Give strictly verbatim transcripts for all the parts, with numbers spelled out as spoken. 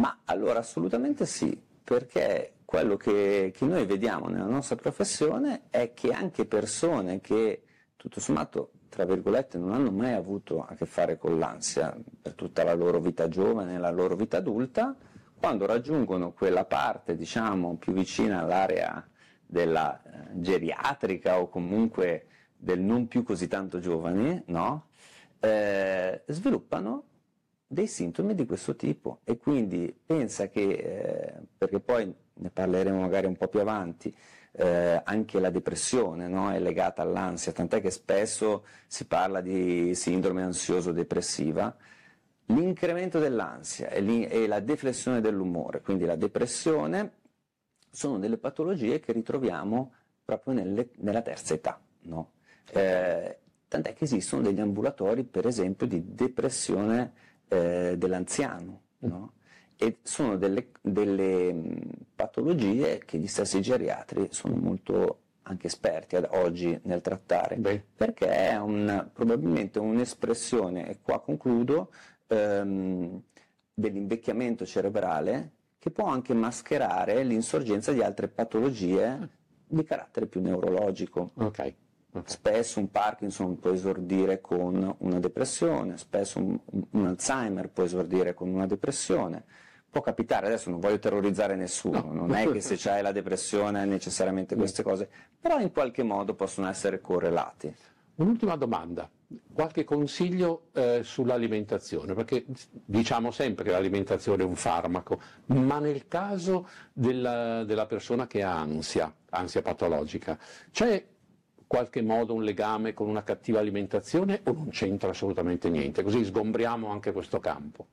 Ma allora assolutamente sì, perché quello che, che noi vediamo nella nostra professione è che anche persone che tutto sommato, tra virgolette, non hanno mai avuto a che fare con l'ansia per tutta la loro vita giovane e la loro vita adulta, quando raggiungono quella parte, diciamo, più vicina all'area della eh, geriatrica o comunque del non più così tanto giovani, no? eh, sviluppano dei sintomi di questo tipo e quindi pensa che, eh, perché poi ne parleremo magari un po' più avanti, eh, anche la depressione, no, è legata all'ansia, tant'è che spesso si parla di sindrome ansioso-depressiva. L'incremento dell'ansia e, e la deflessione dell'umore, quindi la depressione, sono delle patologie che ritroviamo proprio nelle, nella terza età, no? eh, tant'è che esistono degli ambulatori, per esempio, di depressione eh, dell'anziano, no? E sono delle, delle mh, patologie che gli stessi geriatri sono molto anche esperti ad oggi nel trattare. Beh. Perché è un, probabilmente un'espressione, e qua concludo, ehm, dell'invecchiamento cerebrale che può anche mascherare l'insorgenza di altre patologie di carattere più neurologico. Okay. Okay. Spesso un Parkinson può esordire con una depressione, spesso un, un Alzheimer può esordire con una depressione. Può capitare, adesso non voglio terrorizzare nessuno, No. non è che se c'hai la depressione necessariamente queste cose, però in qualche modo possono essere correlati. Un'ultima domanda, qualche consiglio eh, sull'alimentazione, perché diciamo sempre che l'alimentazione è un farmaco, ma nel caso della, della persona che ha ansia, ansia patologica, c'è qualche modo un legame con una cattiva alimentazione o non c'entra assolutamente niente? Così sgombriamo anche questo campo.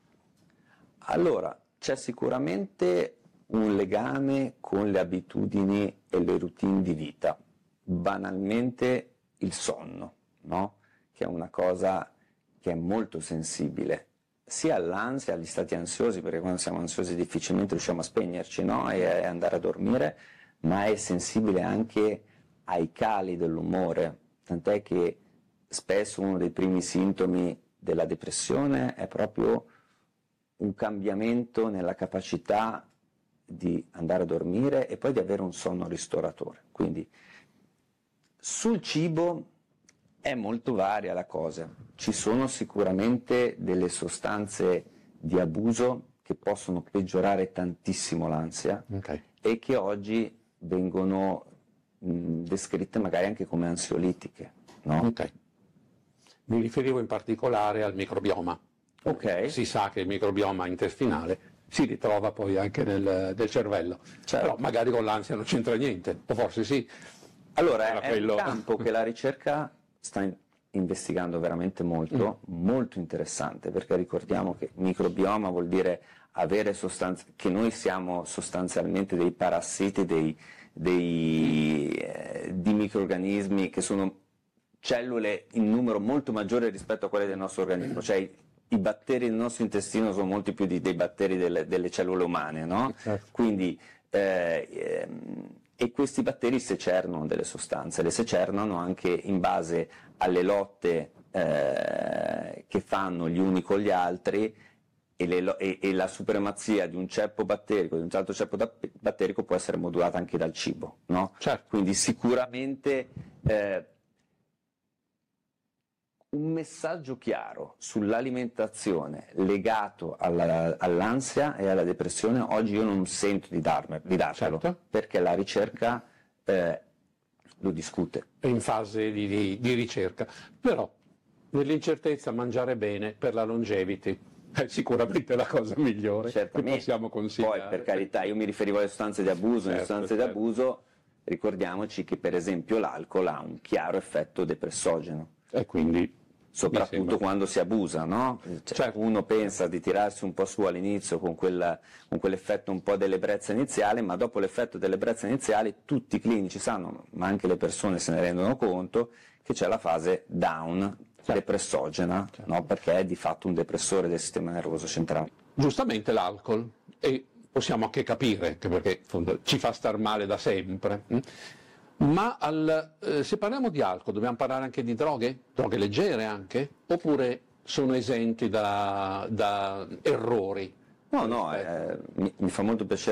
Allora, c'è sicuramente un legame con le abitudini e le routine di vita, banalmente il sonno, no? Che è una cosa che è molto sensibile, sia all'ansia, agli stati ansiosi, perché quando siamo ansiosi difficilmente riusciamo a spegnerci, no? E a andare a dormire, ma è sensibile anche ai cali dell'umore, tant'è che spesso uno dei primi sintomi della depressione è proprio un cambiamento nella capacità di andare a dormire e poi di avere un sonno ristoratore. Quindi sul cibo è molto varia la cosa, ci sono sicuramente delle sostanze di abuso che possono peggiorare tantissimo l'ansia, okay, e che oggi vengono mh, descritte magari anche come ansiolitiche, no? Okay. Mi riferivo in particolare al microbioma. Okay. Si sa che il microbioma intestinale si ritrova poi anche nel, nel cervello, certo, però magari con l'ansia non c'entra niente, o forse sì. Allora è quello... un campo che la ricerca sta in- investigando veramente molto, mm. molto interessante, perché ricordiamo che microbioma vuol dire avere sostanze, che noi siamo sostanzialmente dei parassiti, dei, dei, eh, di microrganismi che sono cellule in numero molto maggiore rispetto a quelle del nostro organismo, cioè i batteri del nostro intestino sono molti più di, dei batteri delle, delle cellule umane, no? Certo. Quindi, eh, ehm, e questi batteri secernano delle sostanze, le secernano anche in base alle lotte eh, che fanno gli uni con gli altri e, le, e, e la supremazia di un ceppo batterico, di un altro ceppo da, batterico può essere modulata anche dal cibo, no? Certo. Quindi sicuramente eh, un messaggio chiaro sull'alimentazione legato alla, all'ansia e alla depressione oggi io non sento di, darme, di dartelo, certo, perché la ricerca eh, lo discute. È in fase di, di, di ricerca, però nell'incertezza mangiare bene per la longevity è sicuramente la cosa migliore Certamente. Che possiamo consigliare. Poi per carità, io mi riferivo alle sostanze di abuso, certo, le sostanze certo. di abuso, ricordiamoci che per esempio l'alcol ha un chiaro effetto depressogeno. E quindi soprattutto quando si abusa, no? Cioè, certo. Uno pensa di tirarsi un po' su all'inizio con, quella, con quell'effetto un po' dell'ebbrezza iniziale, ma dopo l'effetto dell'ebbrezza iniziale tutti i clinici sanno, ma anche le persone se ne rendono conto, che c'è la fase down, certo, depressogena, certo, no? Perché è di fatto un depressore del sistema nervoso centrale. Giustamente l'alcol, e possiamo anche capire, che perché ci fa star male da sempre. Ma al, eh, se parliamo di alcol dobbiamo parlare anche di droghe? Droghe leggere anche? Oppure sono esenti da, da errori? No, no, eh, mi, mi fa molto piacere